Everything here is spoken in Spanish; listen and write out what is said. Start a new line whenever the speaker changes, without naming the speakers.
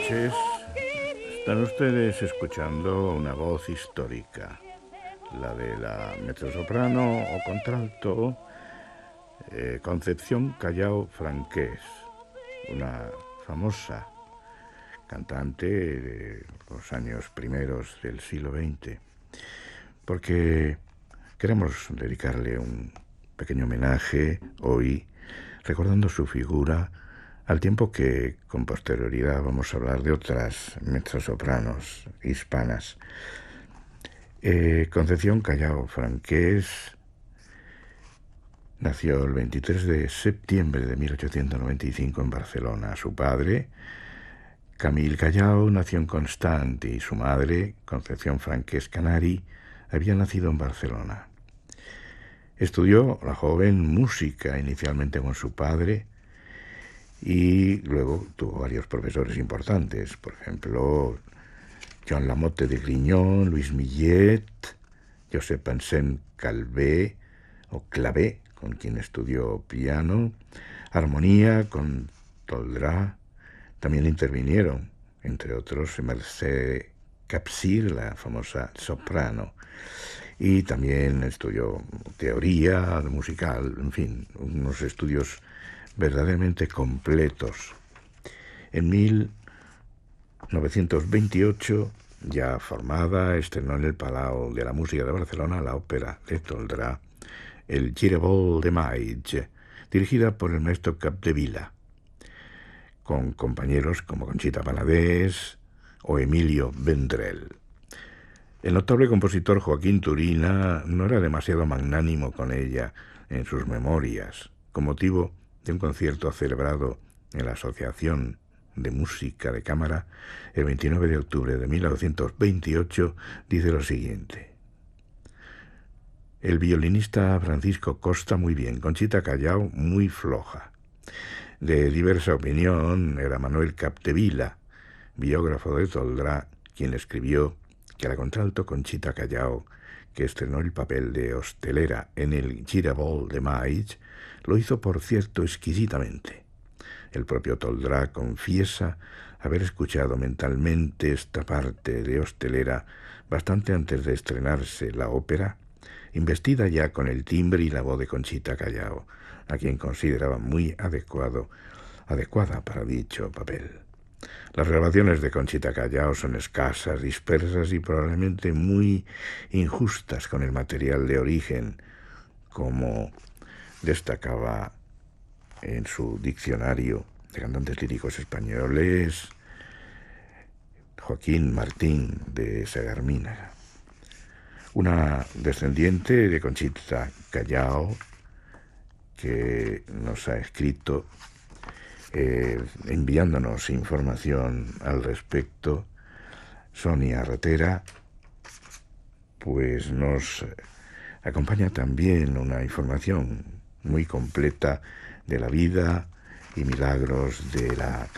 noches. Están ustedes escuchando una voz histórica, la de la mezzosoprano o contralto Concepción Callao Franqués, una famosa cantante de los años primeros del siglo XX, porque queremos dedicarle un pequeño homenaje hoy, recordando su figura, al tiempo que con posterioridad vamos a hablar de otras mezzosopranos hispanas. Concepción Callao Franqués nació el 23 de septiembre de 1895 en Barcelona. Su padre, Camil Callao, nació en Constante y su madre, Concepción Franqués Canari, había nacido en Barcelona. Estudió la joven música inicialmente con su padre y luego tuvo varios profesores importantes, por ejemplo, Joan Lamotte de Grignon, Luis Millet, Josep Anselm Calvé o Clavé, con quien estudió piano, armonía con Toldrá. También intervinieron, entre otros, Mercè Capsir, la famosa soprano, y también estudió teoría musical, en fin, unos estudios verdaderamente completos. En 1928, ya formada, estrenó en el Palau de la Música de Barcelona la ópera de Toldrá, el Girebol de Maig, dirigida por el maestro Capdevila, con compañeros como Conchita Panadés o Emilio Vendrell. El notable compositor Joaquín Turina no era demasiado magnánimo con ella en sus memorias, con motivo de un concierto celebrado en la Asociación de Música de Cámara el 29 de octubre de 1928, dice lo siguiente: el violinista Francisco Costa muy bien, Conchita Callao muy floja. De diversa opinión era Manuel Capdevila, biógrafo de Toldrá, quien escribió que la contralto Conchita Callao, que estrenó el papel de hostelera en el Girebol de Maig, lo hizo, por cierto, exquisitamente. El propio Toldrá confiesa haber escuchado mentalmente esta parte de hostelera bastante antes de estrenarse la ópera, investida ya con el timbre y la voz de Conchita Callao, a quien consideraba muy adecuada para dicho papel. Las grabaciones de Conchita Callao son escasas, dispersas y probablemente muy injustas con el material de origen, como destacaba en su diccionario de cantantes líricos españoles Joaquín Martín de Sagarmina, una descendiente de Conchita Callao que nos ha escrito enviándonos información al respecto. Sonia Ratera pues nos acompaña también una información muy completa de la vida y milagros de la